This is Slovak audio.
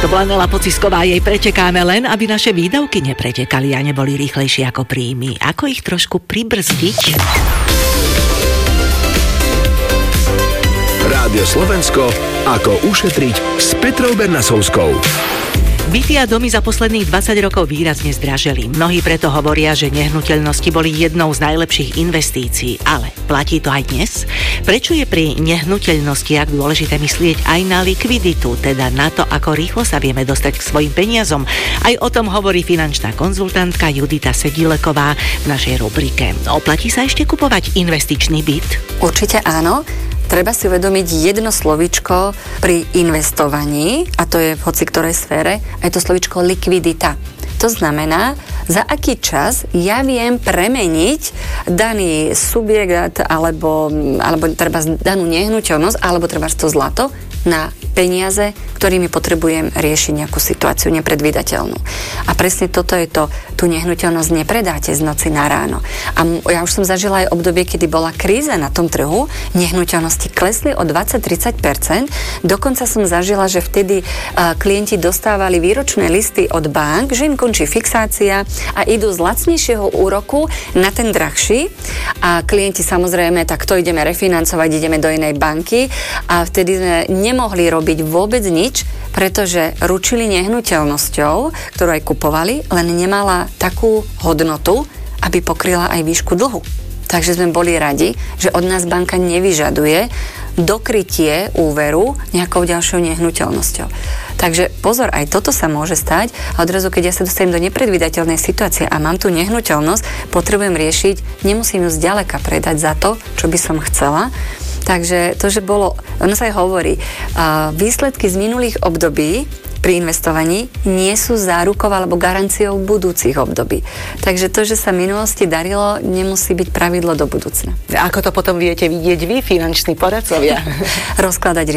To bola Nela Pocisková, jej pretekáme len, aby naše výdavky nepretekali a neboli rýchlejšie ako príjmy. Ako ich trošku pribrzdiť? Rádio Slovensko, ako ušetriť s Petrou Bernasovskou. Byty a domy za posledných 20 rokov výrazne zdraželi. Mnohí preto hovoria, že nehnuteľnosti boli jednou z najlepších investícií. Ale platí to aj dnes? Prečo je pri nehnuteľnostiach dôležité myslieť aj na likviditu, teda na to, ako rýchlo sa vieme dostať k svojim peniazom? Aj o tom hovorí finančná konzultantka Judita Sedileková v našej rubrike. Oplatí sa ešte kupovať investičný byt? Určite áno. Treba si uvedomiť jedno slovíčko pri investovaní, a to je v hoci ktorej sfére, a je to slovíčko likvidita. To znamená, za aký čas ja viem premeniť daný subjekt alebo treba danú nehnuteľnosť alebo treba to zlato na peniaze, ktorými potrebujem riešiť nejakú situáciu nepredvídateľnú. A presne toto je to, tú nehnuteľnosť nepredáte z noci na ráno. A ja už som zažila aj obdobie, kedy bola kríza na tom trhu, nehnuteľnosti klesli o 20-30%, dokonca som zažila, že vtedy klienti dostávali výročné listy od bank, že im končí fixácia a idú z lacnejšieho úroku na ten drahší a klienti samozrejme, tak to ideme refinancovať, ideme do inej banky a vtedy sme nemohli robiť vôbec nič, pretože ručili nehnuteľnosťou, ktorú aj kupovali, len nemala takú hodnotu, aby pokryla aj výšku dlhu. Takže sme boli radi, že od nás banka nevyžaduje dokrytie úveru nejakou ďalšou nehnuteľnosťou. Takže pozor, aj toto sa môže stať a odrazu, keď ja sa dostanem do nepredvídateľnej situácie a mám tu nehnuteľnosť, potrebujem riešiť, nemusím ju zďaleka predať za to, čo by som chcela. Takže to, že bolo, ono sa aj hovorí, výsledky z minulých období pri investovaní nie sú zárukou alebo garanciou budúcich období. Takže to, že sa v minulosti darilo, nemusí byť pravidlo do budúcna. Ako to potom viete vidieť vy, finanční poradcovia? Rozkladať